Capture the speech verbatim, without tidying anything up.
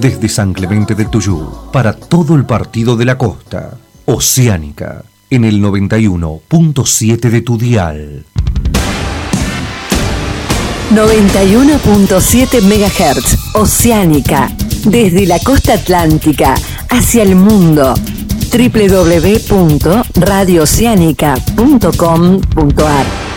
Desde San Clemente del Tuyú, para todo el partido de la costa. Oceánica, en el noventa y uno punto siete de tu dial. noventa y uno punto siete megahertz. Oceánica, desde la costa atlántica hacia el mundo. doble u doble u doble u punto radio oceánica punto com punto a r